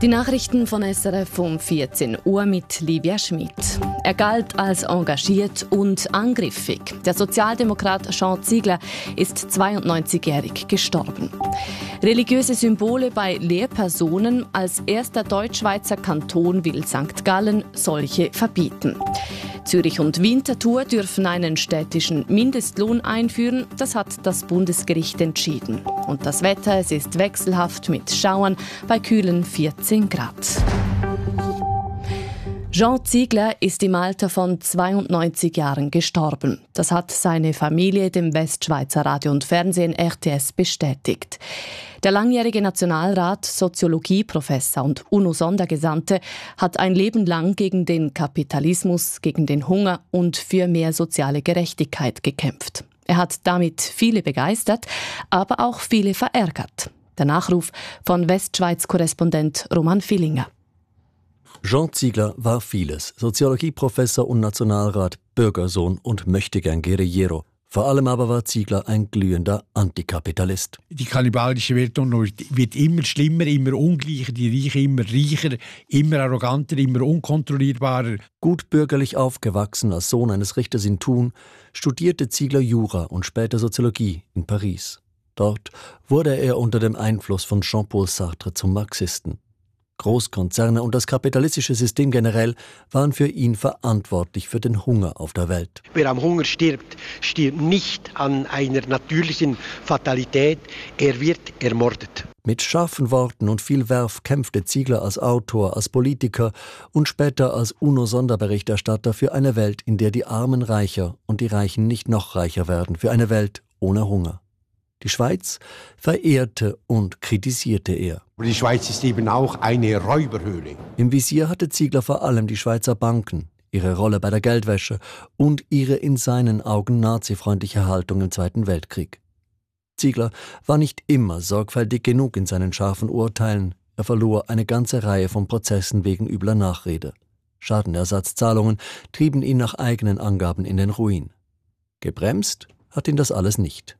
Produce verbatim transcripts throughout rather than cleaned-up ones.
Die Nachrichten von S R F um vierzehn Uhr mit Livia Schmid. Er galt als engagiert und angriffig. Der Sozialdemokrat Jean Ziegler ist zweiundneunzigjährig gestorben. Religiöse Symbole bei Lehrpersonen. Als erster Deutschschweizer Kanton will Sankt Gallen solche verbieten. Zürich und Winterthur dürfen einen städtischen Mindestlohn einführen. Das hat das Bundesgericht entschieden. Und das Wetter, es ist wechselhaft mit Schauern bei kühlen vierzehn Grad. Jean Ziegler ist im Alter von zweiundneunzig Jahren gestorben. Das hat seine Familie dem Westschweizer Radio und Fernsehen R T S bestätigt. Der langjährige Nationalrat, Soziologieprofessor und UNO-Sondergesandte hat ein Leben lang gegen den Kapitalismus, gegen den Hunger und für mehr soziale Gerechtigkeit gekämpft. Er hat damit viele begeistert, aber auch viele verärgert. Der Nachruf von Westschweiz-Korrespondent Roman Villinger. Jean Ziegler war vieles. Soziologieprofessor und Nationalrat, Bürgersohn und möchtegern Guerillero. Vor allem aber war Ziegler ein glühender Antikapitalist. Die kannibalische Weltordnung wird immer schlimmer, immer ungleicher, die Reichen immer reicher, immer arroganter, immer unkontrollierbarer. Gut bürgerlich aufgewachsen als Sohn eines Richters in Thun, studierte Ziegler Jura und später Soziologie in Paris. Dort wurde er unter dem Einfluss von Jean-Paul Sartre zum Marxisten. Großkonzerne und das kapitalistische System generell waren für ihn verantwortlich für den Hunger auf der Welt. Wer am Hunger stirbt, stirbt nicht an einer natürlichen Fatalität, er wird ermordet. Mit scharfen Worten und viel Werf kämpfte Ziegler als Autor, als Politiker und später als UNO-Sonderberichterstatter für eine Welt, in der die Armen reicher und die Reichen nicht noch reicher werden, für eine Welt ohne Hunger. Die Schweiz verehrte und kritisierte er. Die Schweiz ist eben auch eine Räuberhöhle. Im Visier hatte Ziegler vor allem die Schweizer Banken, ihre Rolle bei der Geldwäsche und ihre in seinen Augen nazifreundliche Haltung im Zweiten Weltkrieg. Ziegler war nicht immer sorgfältig genug in seinen scharfen Urteilen. Er verlor eine ganze Reihe von Prozessen wegen übler Nachrede. Schadenersatzzahlungen trieben ihn nach eigenen Angaben in den Ruin. Gebremst hat ihn das alles nicht.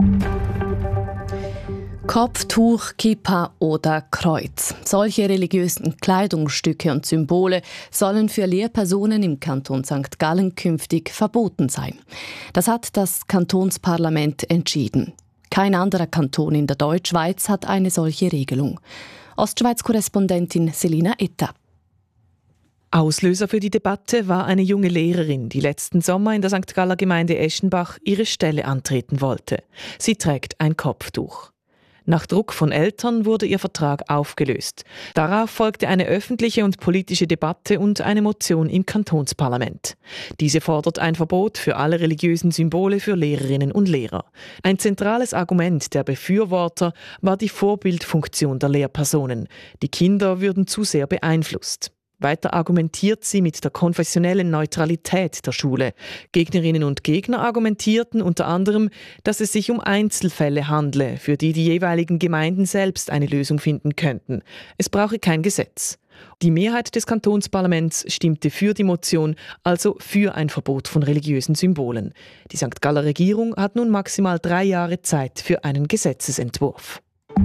Kopftuch, Kippa oder Kreuz. Solche religiösen Kleidungsstücke und Symbole sollen für Lehrpersonen im Kanton Sankt Gallen künftig verboten sein. Das hat das Kantonsparlament entschieden. Kein anderer Kanton in der Deutschschweiz hat eine solche Regelung. Ostschweiz-Korrespondentin Selina Etta. Auslöser für die Debatte war eine junge Lehrerin, die letzten Sommer in der Sankt Galler Gemeinde Eschenbach ihre Stelle antreten wollte. Sie trägt ein Kopftuch. Nach Druck von Eltern wurde ihr Vertrag aufgelöst. Darauf folgte eine öffentliche und politische Debatte und eine Motion im Kantonsparlament. Diese fordert ein Verbot für alle religiösen Symbole für Lehrerinnen und Lehrer. Ein zentrales Argument der Befürworter war die Vorbildfunktion der Lehrpersonen. Die Kinder würden zu sehr beeinflusst. Weiter argumentiert sie mit der konfessionellen Neutralität der Schule. Gegnerinnen und Gegner argumentierten unter anderem, dass es sich um Einzelfälle handle, für die die jeweiligen Gemeinden selbst eine Lösung finden könnten. Es brauche kein Gesetz. Die Mehrheit des Kantonsparlaments stimmte für die Motion, also für ein Verbot von religiösen Symbolen. Die Sankt Galler Regierung hat nun maximal drei Jahre Zeit für einen Gesetzesentwurf.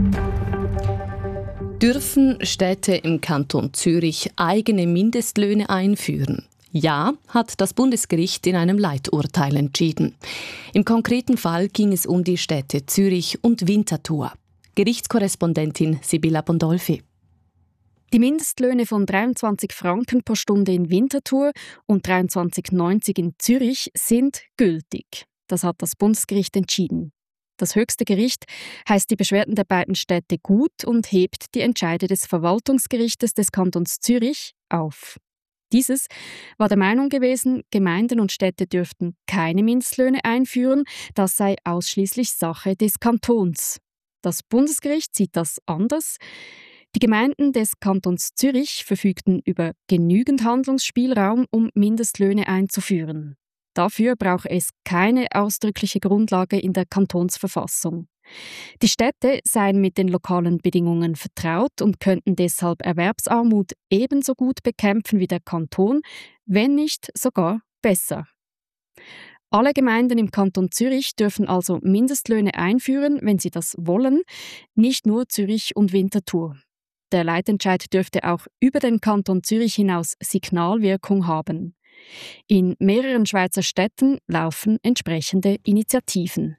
Dürfen Städte im Kanton Zürich eigene Mindestlöhne einführen? Ja, hat das Bundesgericht in einem Leiturteil entschieden. Im konkreten Fall ging es um die Städte Zürich und Winterthur. Gerichtskorrespondentin Sibylla Bondolfi. Die Mindestlöhne von dreiundzwanzig Franken pro Stunde in Winterthur und dreiundzwanzig neunzig in Zürich sind gültig. Das hat das Bundesgericht entschieden. Das höchste Gericht heißt die Beschwerden der beiden Städte gut und hebt die Entscheide des Verwaltungsgerichtes des Kantons Zürich auf. Dieses war der Meinung gewesen, Gemeinden und Städte dürften keine Mindestlöhne einführen, das sei ausschließlich Sache des Kantons. Das Bundesgericht sieht das anders. Die Gemeinden des Kantons Zürich verfügten über genügend Handlungsspielraum, um Mindestlöhne einzuführen. Dafür brauche es keine ausdrückliche Grundlage in der Kantonsverfassung. Die Städte seien mit den lokalen Bedingungen vertraut und könnten deshalb Erwerbsarmut ebenso gut bekämpfen wie der Kanton, wenn nicht sogar besser. Alle Gemeinden im Kanton Zürich dürfen also Mindestlöhne einführen, wenn sie das wollen, nicht nur Zürich und Winterthur. Der Leitentscheid dürfte auch über den Kanton Zürich hinaus Signalwirkung haben. In mehreren Schweizer Städten laufen entsprechende Initiativen.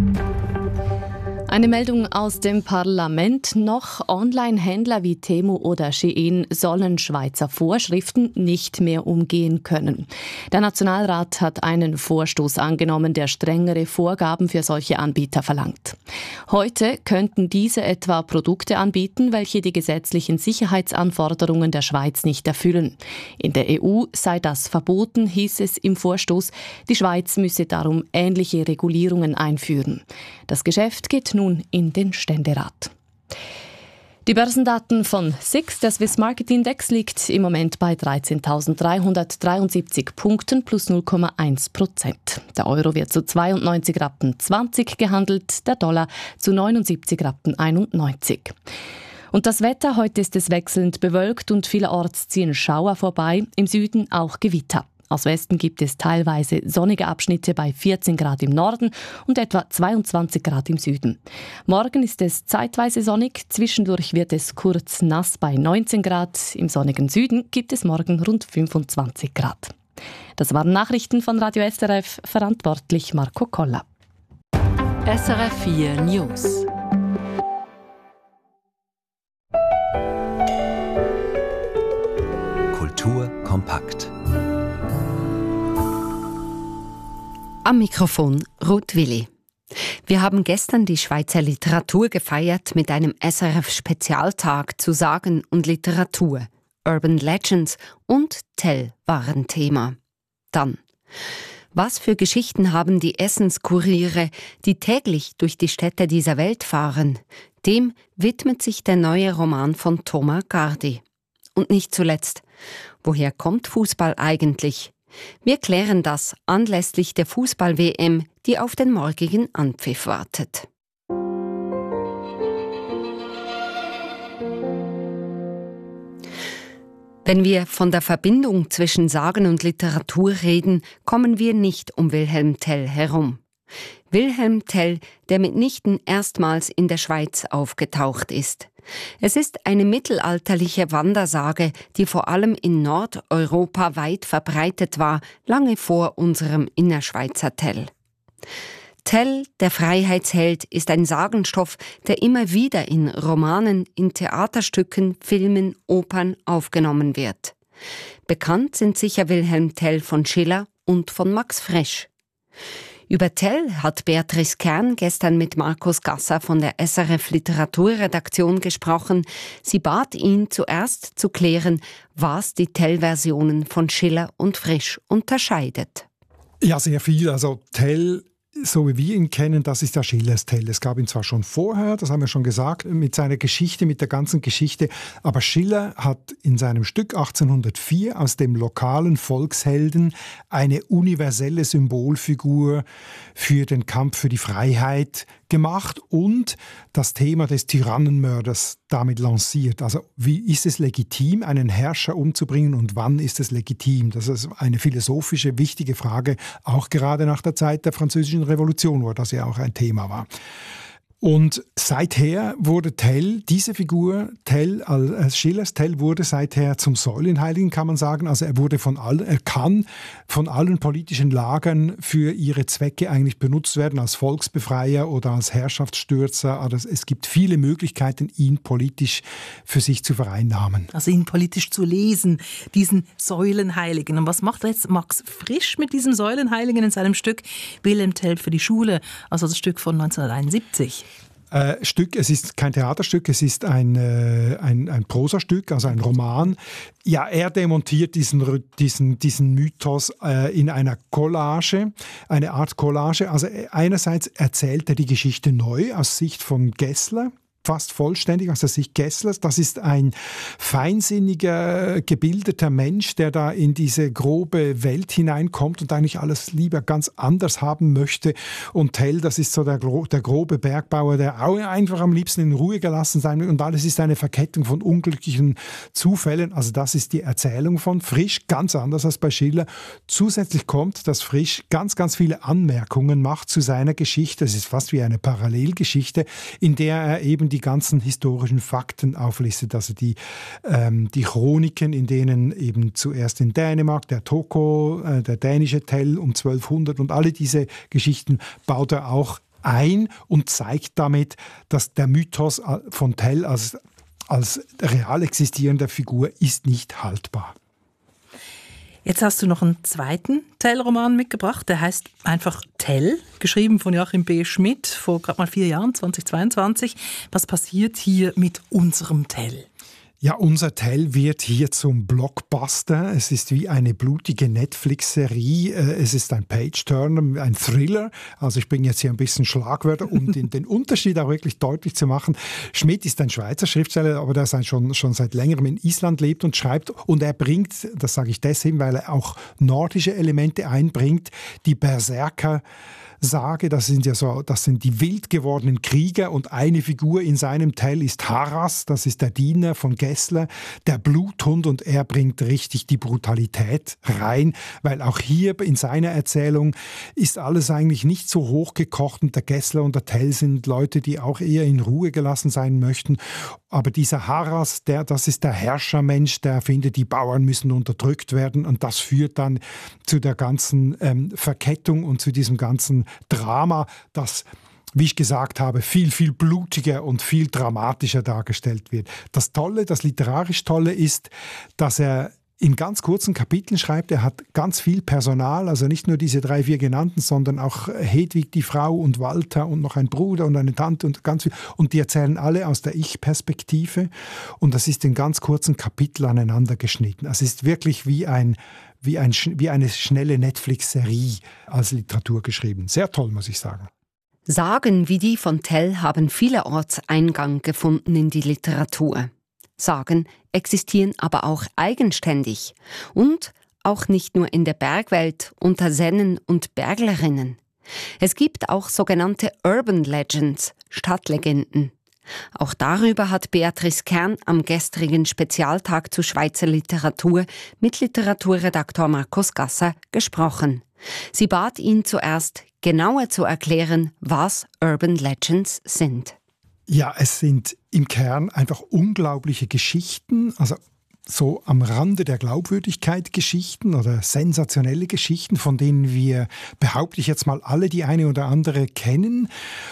Eine Meldung aus dem Parlament noch. Online-Händler wie Temu oder Shein sollen Schweizer Vorschriften nicht mehr umgehen können. Der Nationalrat hat einen Vorstoß angenommen, der strengere Vorgaben für solche Anbieter verlangt. Heute könnten diese etwa Produkte anbieten, welche die gesetzlichen Sicherheitsanforderungen der Schweiz nicht erfüllen. In der E U sei das verboten, hieß es im Vorstoß. Die Schweiz müsse darum ähnliche Regulierungen einführen. Das Geschäft geht nun in den Ständerat. Die Börsendaten von S I X, der Swiss Market Index, liegt im Moment bei dreizehntausenddreihundertdreiundsiebzig Punkten plus null Komma eins Prozent. Der Euro wird zu zweiundneunzig Rappen zwanzig gehandelt, der Dollar zu neunundsiebzig Rappen einundneunzig. Und das Wetter, heute ist es wechselnd bewölkt und vielerorts ziehen Schauer vorbei, im Süden auch Gewitter. Aus Westen gibt es teilweise sonnige Abschnitte bei vierzehn Grad im Norden und etwa zweiundzwanzig Grad im Süden. Morgen ist es zeitweise sonnig, zwischendurch wird es kurz nass bei neunzehn Grad. Im sonnigen Süden gibt es morgen rund fünfundzwanzig Grad. Das waren Nachrichten von Radio S R F, verantwortlich Marco Koller. S R F vier News. Kultur kompakt. Am Mikrofon Ruth Willi. Wir haben gestern die Schweizer Literatur gefeiert mit einem S R F-Spezialtag zu Sagen und Literatur. Urban Legends und Tell waren Thema. Dann: Was für Geschichten haben die Essenskuriere, die täglich durch die Städte dieser Welt fahren? Dem widmet sich der neue Roman von Thomas Gardi. Und nicht zuletzt: Woher kommt Fußball eigentlich? Wir klären das anlässlich der Fußball-W M, die auf den morgigen Anpfiff wartet. Wenn wir von der Verbindung zwischen Sagen und Literatur reden, kommen wir nicht um Wilhelm Tell herum. Wilhelm Tell, der mitnichten erstmals in der Schweiz aufgetaucht ist. Es ist eine mittelalterliche Wandersage, die vor allem in Nordeuropa weit verbreitet war, lange vor unserem Innerschweizer Tell. Tell, der Freiheitsheld, ist ein Sagenstoff, der immer wieder in Romanen, in Theaterstücken, Filmen, Opern aufgenommen wird. Bekannt sind sicher Wilhelm Tell von Schiller und von Max Frisch. Über Tell hat Beatrice Kern gestern mit Markus Gasser von der S R F Literaturredaktion gesprochen. Sie bat ihn zuerst zu klären, was die Tell-Versionen von Schiller und Frisch unterscheidet. Ja, sehr viel. Also Tell, so wie wir ihn kennen, das ist ja Schillers Tell. Es gab ihn zwar schon vorher, das haben wir schon gesagt, mit seiner Geschichte, mit der ganzen Geschichte, aber Schiller hat in seinem Stück achtzehnhundertvier aus dem lokalen Volkshelden eine universelle Symbolfigur für den Kampf für die Freiheit gemacht und das Thema des Tyrannenmörders damit lanciert. Also wie ist es legitim, einen Herrscher umzubringen und wann ist es legitim? Das ist eine philosophische, wichtige Frage, auch gerade nach der Zeit der Französischen Revolution, wo das ja auch ein Thema war. Und seither wurde Tell, diese Figur, Tell, äh, Schillers Tell wurde seither zum Säulenheiligen, kann man sagen. Also er wurde von all, er kann von allen politischen Lagern für ihre Zwecke eigentlich benutzt werden, als Volksbefreier oder als Herrschaftsstürzer. Also es gibt viele Möglichkeiten, ihn politisch für sich zu vereinnahmen. Also ihn politisch zu lesen, diesen Säulenheiligen. Und was macht jetzt Max Frisch mit diesem Säulenheiligen in seinem Stück Wilhelm Tell für die Schule, also das Stück von neunzehnhunderteinundsiebzig? Äh, Stück, es ist kein Theaterstück, es ist ein, äh, ein, ein Prosastück, also ein Roman. Ja, er demontiert diesen, diesen, diesen Mythos äh, in einer Collage, eine Art Collage. Also einerseits erzählt er die Geschichte neu aus Sicht von Gessler, fast vollständig aus der Sicht Gesslers. Das ist ein feinsinniger, gebildeter Mensch, der da in diese grobe Welt hineinkommt und eigentlich alles lieber ganz anders haben möchte. Und Tell, das ist so der, der grobe Bergbauer, der auch einfach am liebsten in Ruhe gelassen sein will. Und alles ist eine Verkettung von unglücklichen Zufällen. Also das ist die Erzählung von Frisch, ganz anders als bei Schiller. Zusätzlich kommt, dass Frisch ganz, ganz viele Anmerkungen macht zu seiner Geschichte. Es ist fast wie eine Parallelgeschichte, in der er eben die ganzen historischen Fakten auflistet, also die, ähm, die Chroniken, in denen eben zuerst in Dänemark der Toko, äh, der dänische Tell um zwölfhundert und alle diese Geschichten baut er auch ein und zeigt damit, dass der Mythos von Tell als, als real existierende Figur ist nicht haltbar. Jetzt hast du noch einen zweiten Tell-Roman mitgebracht, der heißt einfach Tell, geschrieben von Joachim B. Schmidt vor gerade mal vier Jahren, zweitausendzweiundzwanzig. Was passiert hier mit unserem Tell? Ja, unser Tell wird hier zum Blockbuster. Es ist wie eine blutige Netflix-Serie. Es ist ein Page-Turner, ein Thriller. Also ich bringe jetzt hier ein bisschen Schlagwörter, um den, den Unterschied auch wirklich deutlich zu machen. Schmidt ist ein Schweizer Schriftsteller, aber der schon, schon seit längerem in Island lebt und schreibt. Und er bringt, das sage ich deswegen, weil er auch nordische Elemente einbringt, die Berserker Sage, das sind ja so, das sind die wild gewordenen Krieger und eine Figur in seinem Tell ist Harras, das ist der Diener von Gessler, der Bluthund und er bringt richtig die Brutalität rein, weil auch hier in seiner Erzählung ist alles eigentlich nicht so hochgekocht und der Gessler und der Tell sind Leute, die auch eher in Ruhe gelassen sein möchten. Aber dieser Harras, der, das ist der Herrschermensch, der findet, die Bauern müssen unterdrückt werden und das führt dann zu der ganzen ähm, Verkettung und zu diesem ganzen Drama, das, wie ich gesagt habe, viel, viel blutiger und viel dramatischer dargestellt wird. Das Tolle, das literarisch Tolle ist, dass er in ganz kurzen Kapiteln schreibt. Er hat ganz viel Personal, also nicht nur diese drei, vier genannten, sondern auch Hedwig, die Frau und Walter und noch ein Bruder und eine Tante und ganz viel. Und die erzählen alle aus der Ich-Perspektive. Und das ist in ganz kurzen Kapiteln aneinander geschnitten. Es ist wirklich wie ein Wie, ein, wie eine schnelle Netflix-Serie als Literatur geschrieben. Sehr toll, muss ich sagen. Sagen wie die von Tell haben vielerorts Eingang gefunden in die Literatur. Sagen existieren aber auch eigenständig und auch nicht nur in der Bergwelt unter Sennen und Berglerinnen. Es gibt auch sogenannte Urban Legends, Stadtlegenden. Auch darüber hat Beatrice Kern am gestrigen Spezialtag zu Schweizer Literatur mit Literaturredaktor Markus Gasser gesprochen. Sie bat ihn zuerst, genauer zu erklären, was Urban Legends sind. Ja, es sind im Kern einfach unglaubliche Geschichten, also so am Rande der Glaubwürdigkeit Geschichten oder sensationelle Geschichten, von denen wir, behaupte ich jetzt mal, alle die eine oder andere kennen.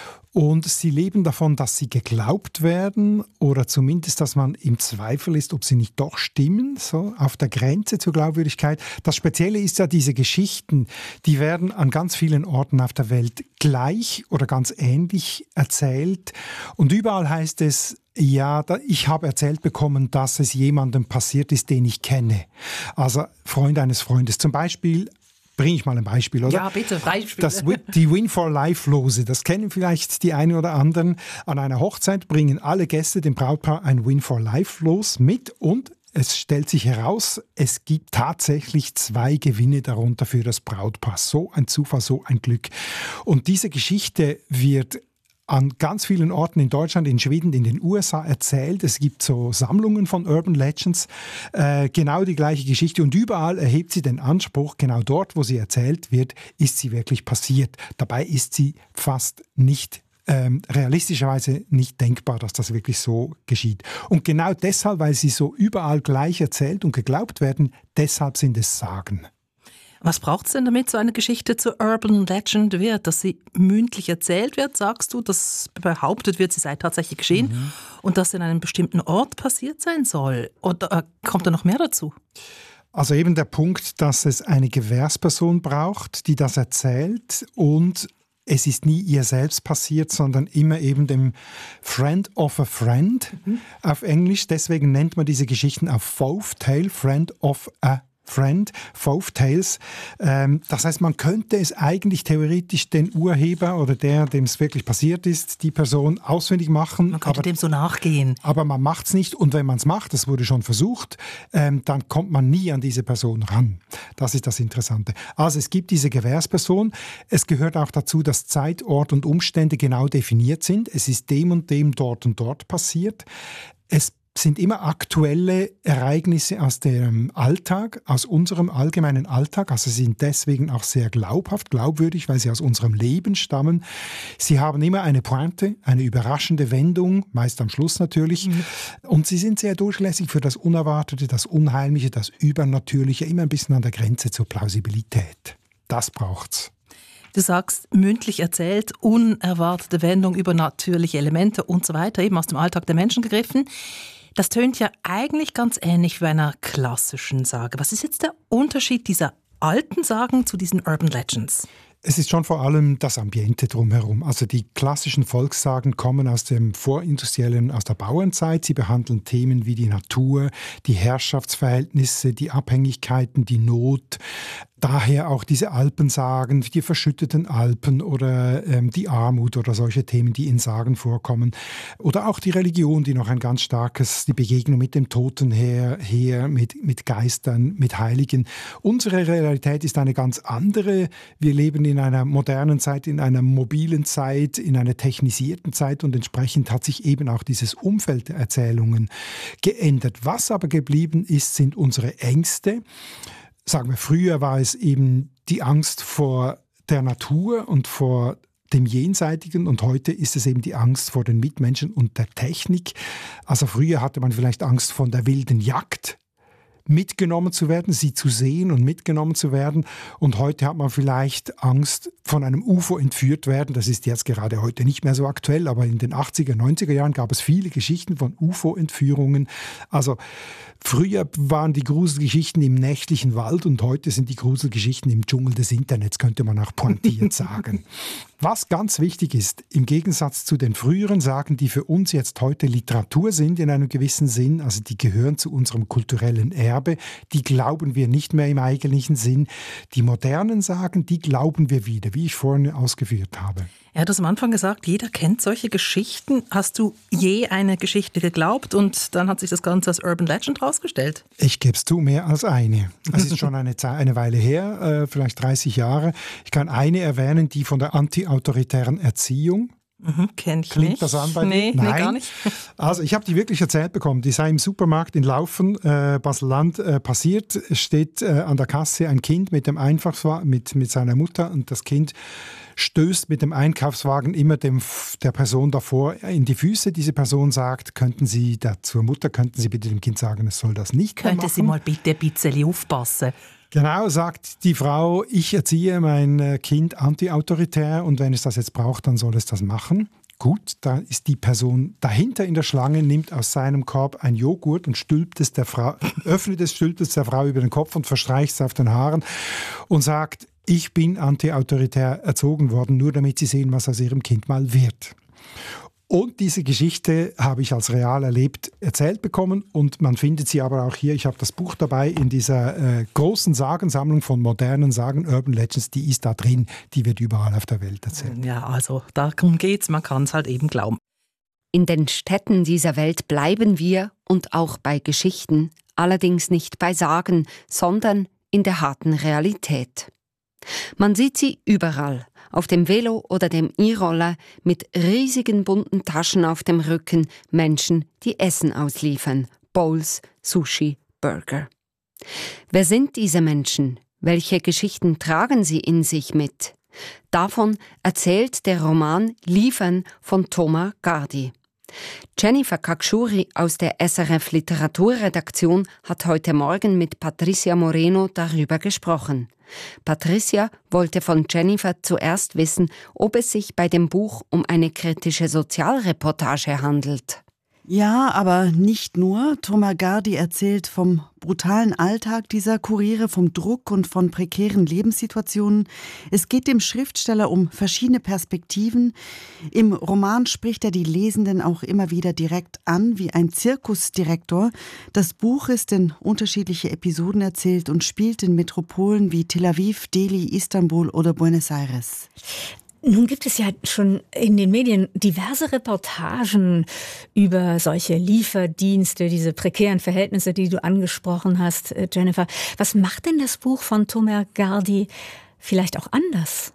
Und sie leben davon, dass sie geglaubt werden oder zumindest, dass man im Zweifel ist, ob sie nicht doch stimmen, so auf der Grenze zur Glaubwürdigkeit. Das Spezielle ist ja, diese Geschichten, die werden an ganz vielen Orten auf der Welt gleich oder ganz ähnlich erzählt. Und überall heißt es, ja, ich habe erzählt bekommen, dass es jemandem passiert ist, den ich kenne. Also Freund eines Freundes. Zum Beispiel, bringe ich mal ein Beispiel, oder? Ja, bitte, Beispiel. Das, die Win for Life-Lose, das kennen vielleicht die einen oder anderen. An einer Hochzeit bringen alle Gäste dem Brautpaar ein Win for Life-Los mit und es stellt sich heraus, es gibt tatsächlich zwei Gewinne darunter für das Brautpaar. So ein Zufall, so ein Glück. Und diese Geschichte wird an ganz vielen Orten in Deutschland, in Schweden, in den U S A erzählt. Es gibt so Sammlungen von Urban Legends, äh, genau die gleiche Geschichte. Und überall erhebt sie den Anspruch, genau dort, wo sie erzählt wird, ist sie wirklich passiert. Dabei ist sie fast nicht ähm, realistischerweise nicht denkbar, dass das wirklich so geschieht. Und genau deshalb, weil sie so überall gleich erzählt und geglaubt werden, deshalb sind es Sagen. Was braucht es denn, damit so eine Geschichte zur Urban Legend wird? Dass sie mündlich erzählt wird, sagst du, dass behauptet wird, sie sei tatsächlich geschehen mhm. und dass in einem bestimmten Ort passiert sein soll? Oder äh, kommt da noch mehr dazu? Also eben der Punkt, dass es eine Gewährsperson braucht, die das erzählt und es ist nie ihr selbst passiert, sondern immer eben dem Friend of a Friend mhm. auf Englisch. Deswegen nennt man diese Geschichten auch Folk Tale, Friend of a Friend, Folk Tales. Ähm, das heißt, man könnte es eigentlich theoretisch den Urheber oder der, dem es wirklich passiert ist, die Person auswendig machen. Man könnte aber, dem so nachgehen. Aber man macht es nicht. Und wenn man es macht, das wurde schon versucht, ähm, dann kommt man nie an diese Person ran. Das ist das Interessante. Also es gibt diese Gewährsperson. Es gehört auch dazu, dass Zeit, Ort und Umstände genau definiert sind. Es ist dem und dem dort und dort passiert. Es sind immer aktuelle Ereignisse aus dem Alltag, aus unserem allgemeinen Alltag. Also sie sind deswegen auch sehr glaubhaft, glaubwürdig, weil sie aus unserem Leben stammen. Sie haben immer eine Pointe, eine überraschende Wendung, meist am Schluss natürlich. Mhm. Und sie sind sehr durchlässig für das Unerwartete, das Unheimliche, das Übernatürliche, immer ein bisschen an der Grenze zur Plausibilität. Das braucht's. Du sagst, mündlich erzählt, unerwartete Wendung, übernatürliche Elemente und so weiter, eben aus dem Alltag der Menschen gegriffen. Das tönt ja eigentlich ganz ähnlich wie bei einer klassischen Sage. Was ist jetzt der Unterschied dieser alten Sagen zu diesen Urban Legends? Es ist schon vor allem das Ambiente drumherum. Also die klassischen Volkssagen kommen aus dem vorindustriellen, aus der Bauernzeit. Sie behandeln Themen wie die Natur, die Herrschaftsverhältnisse, die Abhängigkeiten, die Not. Daher auch diese Alpensagen, die verschütteten Alpen oder ähm, die Armut oder solche Themen, die in Sagen vorkommen. Oder auch die Religion, die noch ein ganz starkes, die Begegnung mit dem Toten her, her mit, mit Geistern, mit Heiligen. Unsere Realität ist eine ganz andere. Wir leben in einer modernen Zeit, in einer mobilen Zeit, in einer technisierten Zeit und entsprechend hat sich eben auch dieses Umfeld der Erzählungen geändert. Was aber geblieben ist, sind unsere Ängste. Sagen wir, früher war es eben die Angst vor der Natur und vor dem Jenseitigen und heute ist es eben die Angst vor den Mitmenschen und der Technik. Also früher hatte man vielleicht Angst vor der wilden Jagd, mitgenommen zu werden, sie zu sehen und mitgenommen zu werden. Und heute hat man vielleicht Angst, von einem U F O entführt werden. Das ist jetzt gerade heute nicht mehr so aktuell, aber in den achtziger, neunziger Jahren gab es viele Geschichten von U F O-Entführungen. Also früher waren die Gruselgeschichten im nächtlichen Wald und heute sind die Gruselgeschichten im Dschungel des Internets, könnte man auch pointiert sagen. Was ganz wichtig ist, im Gegensatz zu den früheren Sagen, die für uns jetzt heute Literatur sind in einem gewissen Sinn, also die gehören zu unserem kulturellen Erbe, die glauben wir nicht mehr im eigentlichen Sinn. Die modernen Sagen, die glauben wir wieder, wie ich vorhin ausgeführt habe. Er hat es am Anfang gesagt, jeder kennt solche Geschichten. Hast du je eine Geschichte geglaubt und dann hat sich das Ganze als Urban Legend rausgestellt? Ich gebe es zu, mehr als eine. Es ist schon eine, eine Weile her, äh, vielleicht dreißig Jahre. Ich kann eine erwähnen, die von der antiautoritären Erziehung. Mhm, kenn ich Klingt nicht. das an bei dir? Nee, Nein. nee, gar nicht. Also ich habe die wirklich erzählt bekommen. Die sei im Supermarkt in Laufen, äh, Basel-Land, äh, passiert. Es steht äh, an der Kasse ein Kind mit dem Einfachswagen, mit, mit seiner Mutter und das Kind stößt mit dem Einkaufswagen immer dem, der Person davor in die Füße. Diese Person sagt, könnten Sie da zur Mutter, könnten Sie bitte dem Kind sagen, es soll das nicht mehr machen. Könnte sie mal bitte ein bisschen aufpassen? Genau, sagt die Frau, ich erziehe mein Kind antiautoritär und wenn es das jetzt braucht, dann soll es das machen. Gut, da ist die Person dahinter in der Schlange, nimmt aus seinem Korb ein Joghurt und stülpt es der Frau, öffnet es, stülpt es der Frau über den Kopf und verstreicht es auf den Haaren und sagt, ich bin antiautoritär erzogen worden, nur damit Sie sehen, was aus Ihrem Kind mal wird. Und diese Geschichte habe ich als real erlebt erzählt bekommen und man findet sie aber auch hier, ich habe das Buch dabei, in dieser äh, großen Sagensammlung von modernen Sagen, Urban Legends, die ist da drin, die wird überall auf der Welt erzählt. Ja, also darum geht's, man kann es halt eben glauben. In den Städten dieser Welt bleiben wir und auch bei Geschichten, allerdings nicht bei Sagen, sondern in der harten Realität. Man sieht sie überall, auf dem Velo oder dem E-Roller, mit riesigen bunten Taschen auf dem Rücken, Menschen, die Essen ausliefern, Bowls, Sushi, Burger. Wer sind diese Menschen? Welche Geschichten tragen sie in sich mit? Davon erzählt der Roman Liefern von Thomas Gardi. Jennifer Kakshuri aus der S R F Literaturredaktion hat heute Morgen mit Patricia Moreno darüber gesprochen. Patricia wollte von Jennifer zuerst wissen, ob es sich bei dem Buch um eine kritische Sozialreportage handelt. Ja, aber nicht nur. Thomas Gardi erzählt vom brutalen Alltag dieser Kuriere, vom Druck und von prekären Lebenssituationen. Es geht dem Schriftsteller um verschiedene Perspektiven. Im Roman spricht er die Lesenden auch immer wieder direkt an, wie ein Zirkusdirektor. Das Buch ist in unterschiedliche Episoden erzählt und spielt in Metropolen wie Tel Aviv, Delhi, Istanbul oder Buenos Aires. Nun gibt es ja schon in den Medien diverse Reportagen über solche Lieferdienste, diese prekären Verhältnisse, die du angesprochen hast, Jennifer. Was macht denn das Buch von Thomas Gardi vielleicht auch anders?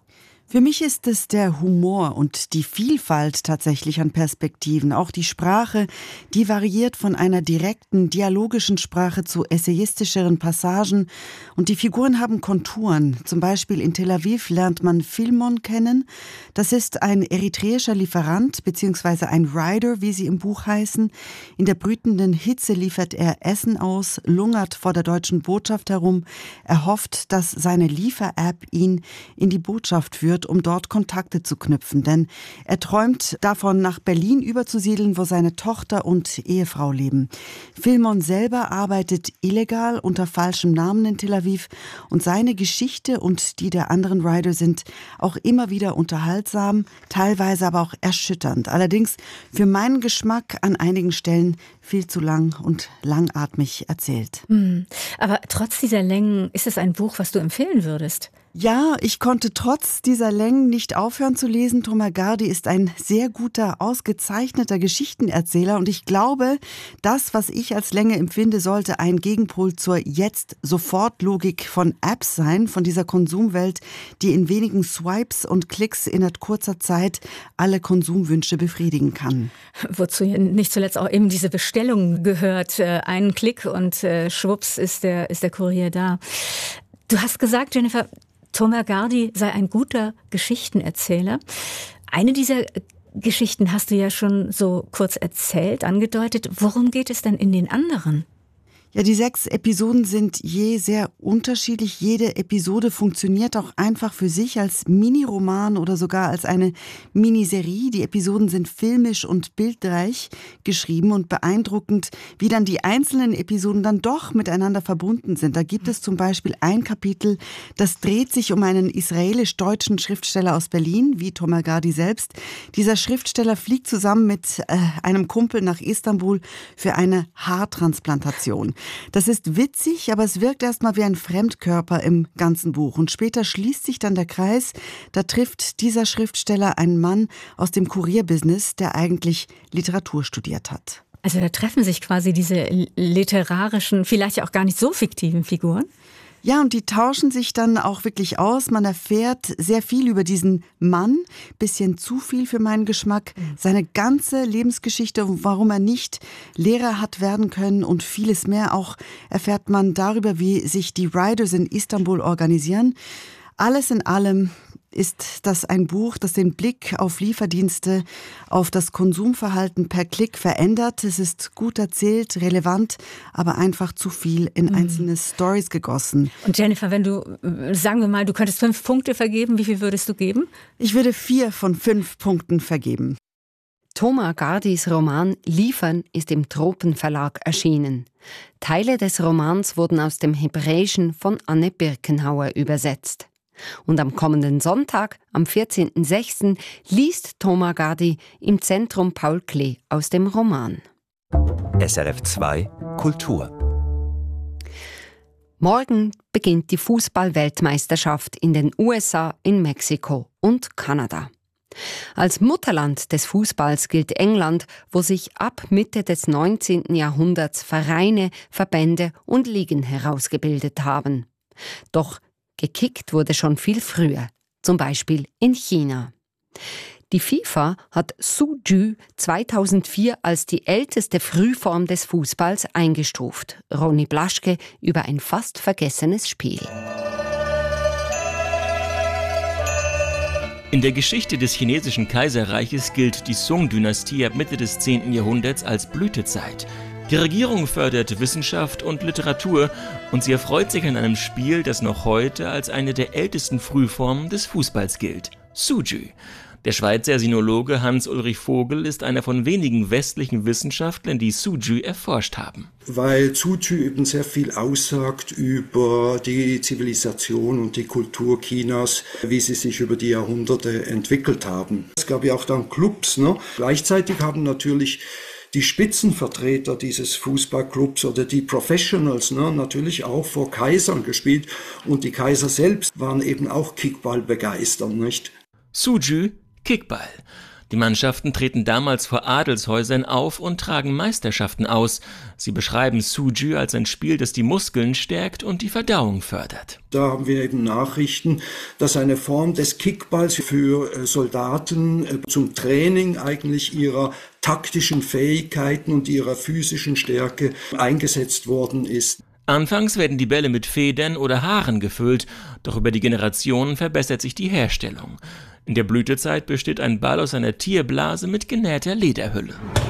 Für mich ist es der Humor und die Vielfalt tatsächlich an Perspektiven. Auch die Sprache, die variiert von einer direkten, dialogischen Sprache zu essayistischeren Passagen. Und die Figuren haben Konturen. Zum Beispiel in Tel Aviv lernt man Filmon kennen. Das ist ein eritreischer Lieferant bzw. ein Rider, wie sie im Buch heißen. In der brütenden Hitze liefert er Essen aus, lungert vor der deutschen Botschaft herum. Er hofft, dass seine Liefer-App ihn in die Botschaft führt, um dort Kontakte zu knüpfen. Denn er träumt davon, nach Berlin überzusiedeln, wo seine Tochter und Ehefrau leben. Filmon selber arbeitet illegal unter falschem Namen in Tel Aviv und seine Geschichte und die der anderen Rider sind auch immer wieder unterhaltsam, teilweise aber auch erschütternd. Allerdings für meinen Geschmack an einigen Stellen viel zu lang und langatmig erzählt. Hm. Aber trotz dieser Längen ist es ein Buch, was du empfehlen würdest? Ja, ich konnte trotz dieser Längen nicht aufhören zu lesen. Tomar Gardi ist ein sehr guter, ausgezeichneter Geschichtenerzähler und ich glaube, das, was ich als Länge empfinde, sollte ein Gegenpol zur Jetzt-Sofort-Logik von Apps sein, von dieser Konsumwelt, die in wenigen Swipes und Klicks innerhalb kurzer Zeit alle Konsumwünsche befriedigen kann. Wozu ja nicht zuletzt auch eben diese Bestellung gehört. Einen Klick und schwupps ist der, ist der Kurier da. Du hast gesagt, Jennifer, Tomar Gardi sei ein guter Geschichtenerzähler. Eine dieser Geschichten hast du ja schon so kurz erzählt, angedeutet. Worum geht es denn in den anderen? Ja, die sechs Episoden sind je sehr unterschiedlich. Jede Episode funktioniert auch einfach für sich als Miniroman oder sogar als eine Miniserie. Die Episoden sind filmisch und bildreich geschrieben und beeindruckend, wie dann die einzelnen Episoden dann doch miteinander verbunden sind. Da gibt es zum Beispiel ein Kapitel, das dreht sich um einen israelisch-deutschen Schriftsteller aus Berlin, wie Tomar Gardi selbst. Dieser Schriftsteller fliegt zusammen mit äh, einem Kumpel nach Istanbul für eine Haartransplantation. Das ist witzig, aber es wirkt erstmal wie ein Fremdkörper im ganzen Buch. Und später schließt sich dann der Kreis. Da trifft dieser Schriftsteller einen Mann aus dem Kurierbusiness, der eigentlich Literatur studiert hat. Also da treffen sich quasi diese literarischen, vielleicht auch gar nicht so fiktiven Figuren? Ja, und die tauschen sich dann auch wirklich aus. Man erfährt sehr viel über diesen Mann, bisschen zu viel für meinen Geschmack, seine ganze Lebensgeschichte, warum er nicht Lehrer hat werden können und vieles mehr. Auch erfährt man darüber, wie sich die Riders in Istanbul organisieren. Alles in allem ist das ein Buch, das den Blick auf Lieferdienste, auf das Konsumverhalten per Klick verändert. Es ist gut erzählt, relevant, aber einfach zu viel in einzelne Storys gegossen. Und Jennifer, wenn du, sagen wir mal, du könntest fünf Punkte vergeben, wie viel würdest du geben? Ich würde vier von fünf Punkten vergeben. Tomar Gardis Roman Liefern ist im Tropenverlag erschienen. Teile des Romans wurden aus dem Hebräischen von Anne Birkenhauer übersetzt. Und am kommenden Sonntag, am vierzehnten sechsten liest Tomar Gardi im Zentrum Paul Klee aus dem Roman. S R F zwei Kultur. Morgen beginnt die Fußball-Weltmeisterschaft in den U S A, in Mexiko und Kanada. Als Mutterland des Fußballs gilt England, wo sich ab Mitte des neunzehnten Jahrhunderts Vereine, Verbände und Ligen herausgebildet haben. Doch gekickt wurde schon viel früher, zum Beispiel in China. Die FIFA hat Suzhou zweitausendvier als die älteste Frühform des Fußballs eingestuft. Ronny Blaschke über ein fast vergessenes Spiel. In der Geschichte des chinesischen Kaiserreiches gilt die Song-Dynastie ab Mitte des zehnten Jahrhunderts als Blütezeit. Die Regierung fördert Wissenschaft und Literatur und sie erfreut sich an einem Spiel, das noch heute als eine der ältesten Frühformen des Fußballs gilt: Suzhou. Der Schweizer Sinologe Hans-Ulrich Vogel ist einer von wenigen westlichen Wissenschaftlern, die Suzhou erforscht haben. Weil Suzhou eben sehr viel aussagt über die Zivilisation und die Kultur Chinas, wie sie sich über die Jahrhunderte entwickelt haben. Es gab ja auch dann Clubs, ne? Gleichzeitig haben natürlich die Spitzenvertreter dieses Fußballclubs oder die Professionals ne, natürlich auch vor Kaisern gespielt und die Kaiser selbst waren eben auch Kickball begeistert, nicht? Suzhou, Kickball. Die Mannschaften treten damals vor Adelshäusern auf und tragen Meisterschaften aus. Sie beschreiben Suju als ein Spiel, das die Muskeln stärkt und die Verdauung fördert. Da haben wir eben Nachrichten, dass eine Form des Kickballs für Soldaten zum Training eigentlich ihrer taktischen Fähigkeiten und ihrer physischen Stärke eingesetzt worden ist. Anfangs werden die Bälle mit Federn oder Haaren gefüllt, doch über die Generationen verbessert sich die Herstellung. In der Blütezeit besteht ein Ball aus einer Tierblase mit genähter Lederhülle.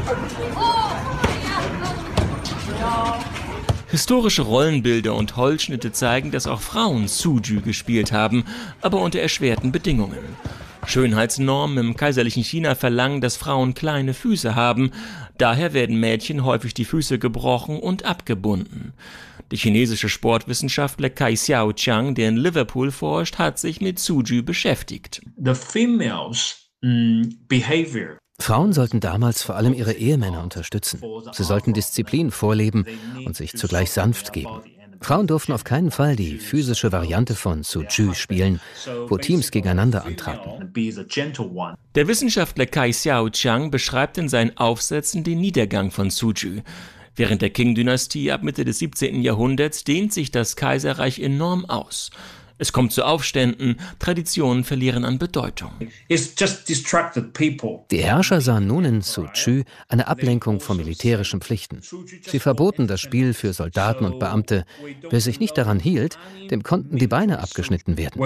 Historische Rollenbilder und Holzschnitte zeigen, dass auch Frauen Suju gespielt haben, aber unter erschwerten Bedingungen. Schönheitsnormen im kaiserlichen China verlangen, dass Frauen kleine Füße haben. Daher werden Mädchen häufig die Füße gebrochen und abgebunden. Der chinesische Sportwissenschaftler Kai Xiaoqiang, der in Liverpool forscht, hat sich mit Suju beschäftigt. The females mm, behavior. Frauen sollten damals vor allem ihre Ehemänner unterstützen. Sie sollten Disziplin vorleben und sich zugleich sanft geben. Frauen durften auf keinen Fall die physische Variante von Suju spielen, wo Teams gegeneinander antraten. Der Wissenschaftler Kai Xiaoqiang beschreibt in seinen Aufsätzen den Niedergang von Suju. Während der Qing-Dynastie ab Mitte des siebzehnten Jahrhunderts dehnt sich das Kaiserreich enorm aus. Es kommt zu Aufständen, Traditionen verlieren an Bedeutung. Die Herrscher sahen nun in Suju eine Ablenkung von militärischen Pflichten. Sie verboten das Spiel für Soldaten und Beamte. Wer sich nicht daran hielt, dem konnten die Beine abgeschnitten werden.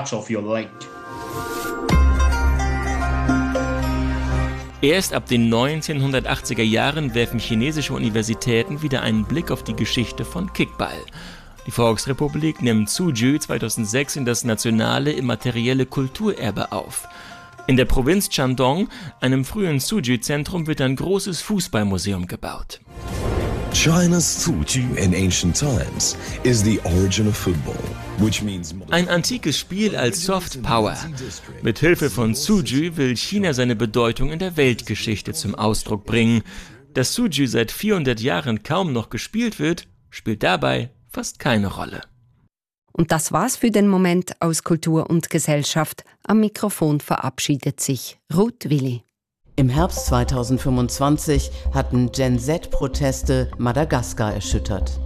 Erst ab den neunzehnhundertachtziger Jahren werfen chinesische Universitäten wieder einen Blick auf die Geschichte von Kickball. Die Volksrepublik nimmt Suju zweitausendsechs in das nationale immaterielle Kulturerbe auf. In der Provinz Shandong, einem frühen Suju-Zentrum, wird ein großes Fußballmuseum gebaut. China's Suju in ancient times is the origin of football, which means ein antikes Spiel als Soft Power. Mit Hilfe von Suju will China seine Bedeutung in der Weltgeschichte zum Ausdruck bringen. Dass Suju seit vierhundert Jahren kaum noch gespielt wird, spielt dabei fast keine Rolle. Und das war's für den Moment aus Kultur und Gesellschaft. Am Mikrofon verabschiedet sich Ruth Willi. Im Herbst zweitausendfünfundzwanzig hatten Gen-Z-Proteste Madagaskar erschüttert.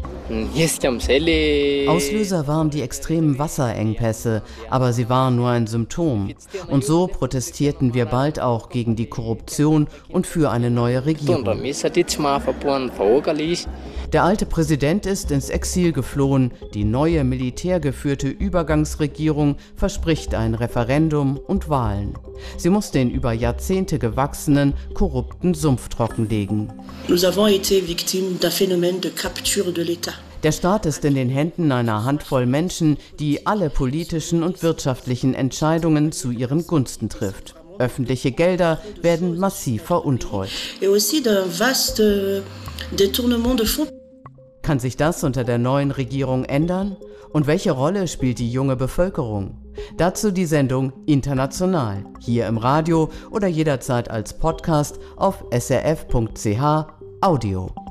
Auslöser waren die extremen Wasserengpässe, aber sie waren nur ein Symptom. Und so protestierten wir bald auch gegen die Korruption und für eine neue Regierung. Der alte Präsident ist ins Exil geflohen. Die neue militärgeführte Übergangsregierung verspricht ein Referendum und Wahlen. Sie muss den über Jahrzehnte gewachsenen, korrupten Sumpf trockenlegen. Nous avons été victimes d'un phénomène de capture de l'État. Der Staat ist in den Händen einer Handvoll Menschen, die alle politischen und wirtschaftlichen Entscheidungen zu ihren Gunsten trifft. Öffentliche Gelder werden massiv veruntreut. Et aussi d'un vaste détournement de fonds. Kann sich das unter der neuen Regierung ändern? Und welche Rolle spielt die junge Bevölkerung? Dazu die Sendung International, hier im Radio oder jederzeit als Podcast auf s r f punkt c h Audio.